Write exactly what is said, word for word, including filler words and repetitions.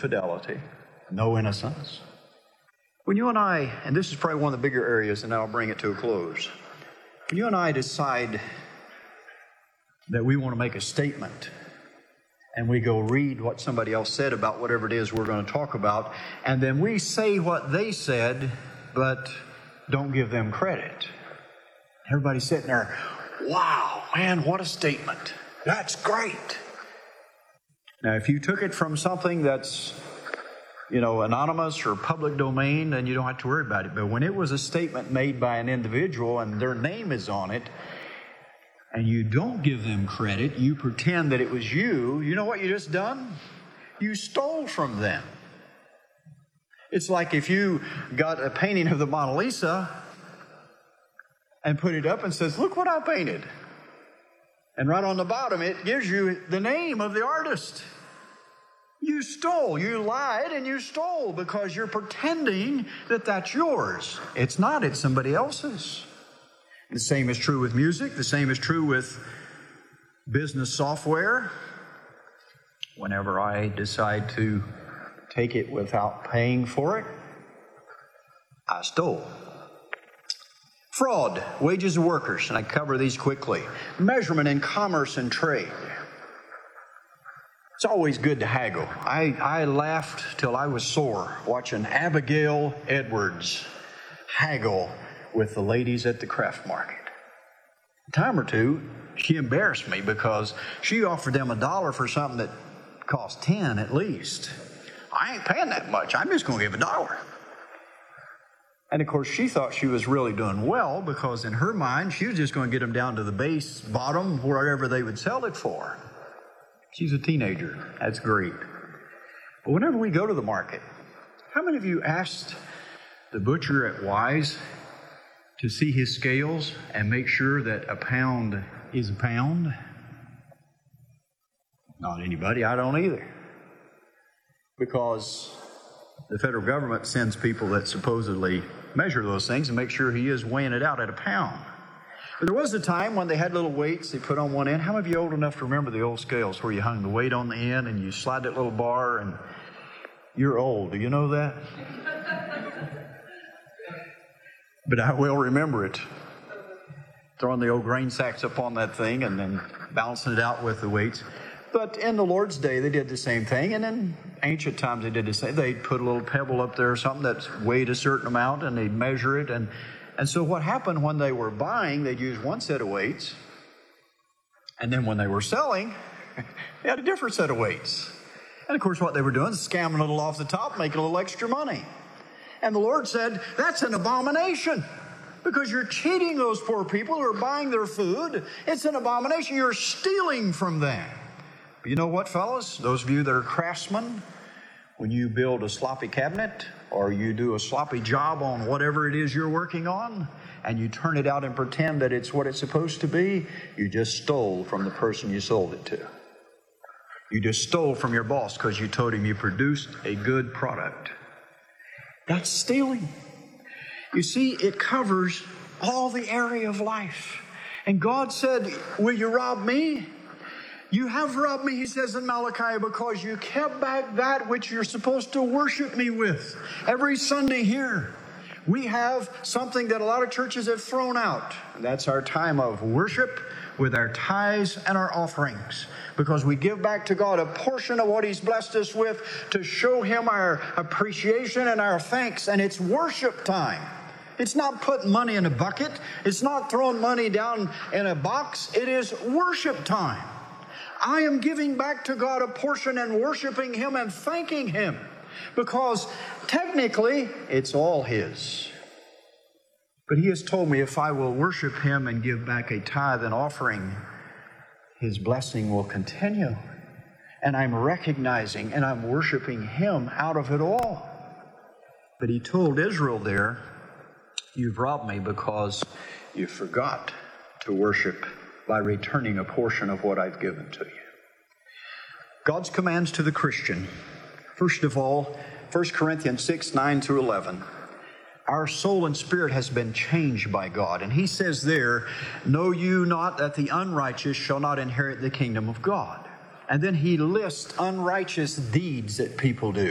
fidelity, no innocence. When you and I, and this is probably one of the bigger areas, and then I'll bring it to a close. When you and I decide that we want to make a statement, and we go read what somebody else said about whatever it is we're going to talk about, and then we say what they said, but don't give them credit. Everybody's sitting there, wow, man, what a statement. That's great. Now, if you took it from something that's, you know, anonymous or public domain, then you don't have to worry about it. But when it was a statement made by an individual and their name is on it, and you don't give them credit, you pretend that it was you, you know what you just done? You stole from them. It's like if you got a painting of the Mona Lisa and put it up and says, look what I painted. And right on the bottom, it gives you the name of the artist. You stole, you lied, and you stole because you're pretending that that's yours. It's not, it's somebody else's. The same is true with music. The same is true with business software. Whenever I decide to take it without paying for it, I stole. Fraud, wages of workers, and I cover these quickly. Measurement in commerce and trade. It's always good to haggle. I, I laughed till I was sore watching Abigail Edwards haggle with the ladies at the craft market. A time or two, she embarrassed me because she offered them a dollar for something that cost ten at least. I ain't paying that much. I'm just going to give a dollar. And of course, she thought she was really doing well because in her mind, she was just going to get them down to the base, bottom, wherever they would sell it for. She's a teenager. That's great. But whenever we go to the market, how many of you asked the butcher at Wise to see his scales and make sure that a pound is a pound? Not anybody. I don't either. Because the federal government sends people that supposedly measure those things and make sure he is weighing it out at a pound. But there was a time when they had little weights they put on one end. How many of you old enough to remember the old scales where you hung the weight on the end and you slide that little bar and you're old. Do you know that? But I will remember it. Throwing the old grain sacks up on that thing and then balancing it out with the weights. But in the Lord's day, they did the same thing. And in ancient times, they did the same. They'd put a little pebble up there or something that's weighed a certain amount, and they'd measure it. And, and so what happened when they were buying, they'd use one set of weights. And then when they were selling, they had a different set of weights. And of course, what they were doing is scamming a little off the top, making a little extra money. And the Lord said, that's an abomination. Because you're cheating those poor people who are buying their food. It's an abomination. You're stealing from them. But you know what, fellas? Those of you that are craftsmen, when you build a sloppy cabinet or you do a sloppy job on whatever it is you're working on, and you turn it out and pretend that it's what it's supposed to be, you just stole from the person you sold it to. You just stole from your boss because you told him you produced a good product. That's stealing. You see, it covers all the area of life. And God said, will you rob me? You have robbed me, he says in Malachi, because you kept back that which you're supposed to worship me with. Every Sunday here, we have something that a lot of churches have thrown out. That's our time of worship with our tithes and our offerings. Because we give back to God a portion of what he's blessed us with to show him our appreciation and our thanks. And it's worship time. It's not putting money in a bucket. It's not throwing money down in a box. It is worship time. I am giving back to God a portion and worshiping him and thanking him. Because technically, it's all his. But he has told me if I will worship him and give back a tithe and offering, his blessing will continue. And I'm recognizing and I'm worshiping him out of it all. But he told Israel there, you've robbed me because you forgot to worship by returning a portion of what I've given to you. God's commands to the Christian. First of all, First Corinthians six, nine through eleven. Our soul and spirit has been changed by God. And he says there, know you not that the unrighteous shall not inherit the kingdom of God. And then he lists unrighteous deeds that people do.